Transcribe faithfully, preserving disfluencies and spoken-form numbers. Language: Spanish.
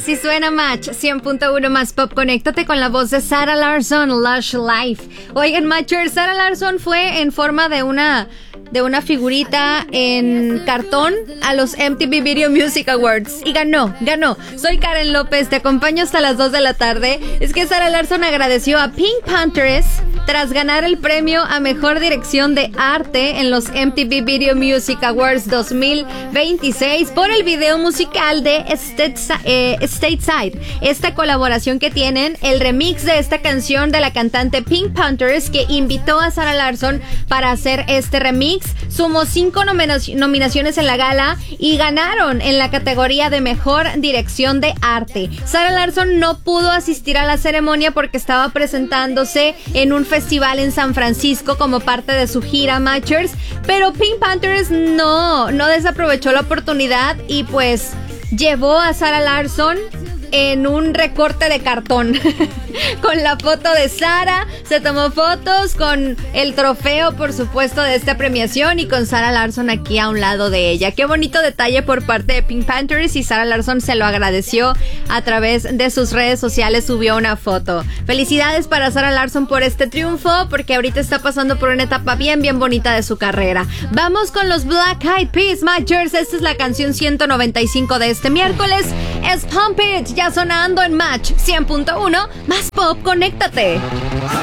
Así suena Match cien punto uno más pop. Conéctate con la voz de Sarah Larsson, Lush Life. Oigan, Matchers, Sarah Larsson fue en forma de una de una figurita en cartón a los M T V Video Music Awards y ganó, ganó. Soy Karen López, te acompaño hasta las dos de la tarde. Es que Sarah Larsson agradeció a Pink Panthers tras ganar el premio a Mejor Dirección de Arte en los M T V Video Music Awards dos mil veintiséis por el video musical de Stateside, eh, Stateside. Esta colaboración que tienen, el remix de esta canción de la cantante Pink Panthers, que invitó a Sarah Larsson para hacer este remix. Sumó cinco nominac- nominaciones en la gala y ganaron en la categoría de Mejor Dirección de Arte. Sarah Larsson no pudo asistir a la ceremonia porque estaba presentándose en un festival en San Francisco como parte de su gira Matchers, pero Pink Panthers no, no desaprovechó la oportunidad y pues llevó a Sarah Larsson en un recorte de cartón con la foto de Sarah. Se tomó fotos con el trofeo, por supuesto, de esta premiación y con Sarah Larsson aquí a un lado de ella. Qué bonito detalle por parte de Pink Panthers, y Sarah Larsson se lo agradeció a través de sus redes sociales, subió una foto. Felicidades para Sarah Larsson por este triunfo, porque ahorita está pasando por una etapa bien, bien bonita de su carrera. Vamos con los Black Eyed Peas, Matchers. Esta es la canción ciento noventa y cinco de este miércoles. Es Pump It, ya sonando en Match cien punto uno más pop. Conéctate.